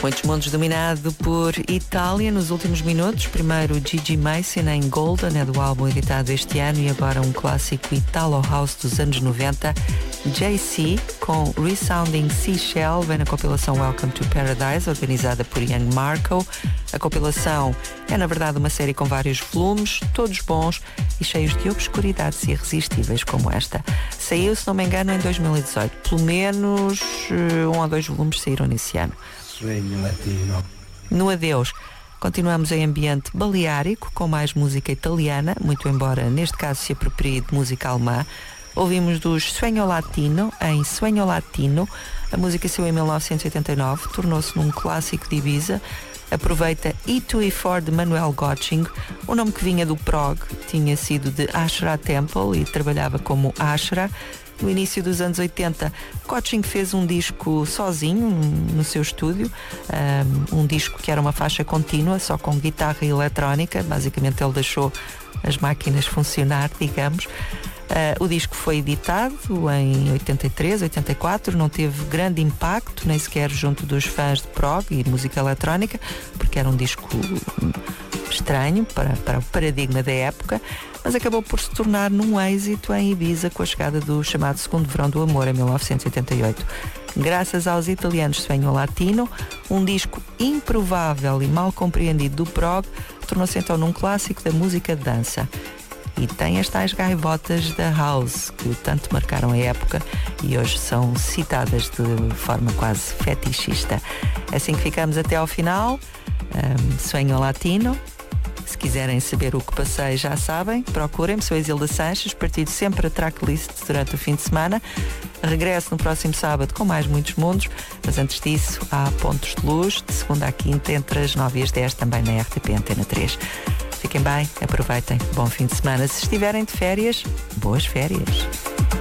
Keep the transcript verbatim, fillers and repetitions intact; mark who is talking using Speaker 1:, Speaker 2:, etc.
Speaker 1: Muitos mundos dominado por Itália nos últimos minutos. Primeiro Gigi Mason em Golden, é do álbum editado este ano, e agora um clássico Italo House dos anos noventa. J C com Resounding Seashell, vem na compilação Welcome to Paradise, organizada por Young Marco. A compilação é na verdade uma série com vários volumes, todos bons e cheios de obscuridades irresistíveis como esta. Saiu, se não me engano, em dois mil e dezoito. Pelo menos um ou dois volumes saíram nesse ano.
Speaker 2: Sueño latino.
Speaker 1: No adeus, continuamos em ambiente baleárico, com mais música italiana, muito embora neste caso se aproprie de música alemã. Ouvimos dos Sueño Latino em Sueño Latino. A música saiu em mil novecentos e oitenta e nove, tornou-se num clássico de Ibiza. Aproveita E dois E quatro de Manuel Gotching, o nome que vinha do prog, tinha sido de Ashra Temple e trabalhava como Ashra. No início dos anos oitenta, Gotching fez um disco sozinho no seu estúdio, um, um disco que era uma faixa contínua, só com guitarra e eletrónica. Basicamente ele deixou as máquinas funcionar, digamos. Uh, o disco foi editado em oitenta e três, oitenta e quatro, não teve grande impacto, nem sequer junto dos fãs de prog e música eletrónica, porque era um disco estranho para, para o paradigma da época, mas acabou por se tornar num êxito em Ibiza com a chegada do chamado Segundo Verão do Amor em mil novecentos e oitenta e oito. Graças aos italianos Sueño Latino, um disco improvável e mal compreendido do prog tornou-se então num clássico da música de dança. E tem as tais gaivotas da house que tanto marcaram a época e hoje são citadas de forma quase fetichista. Assim que ficamos até ao final. um, Sueño Latino. Se quiserem saber o que passei, já sabem, procurem-me, sou a Isilda Sanches, partilho sempre a tracklist durante o fim de semana. Regresso no próximo sábado com mais muitos mundos, mas antes disso há Pontos de Luz, de segunda à quinta, entre as nove e as dez, também na R T P Antena três. Fiquem bem, aproveitem, bom fim de semana. Se estiverem de férias, boas férias.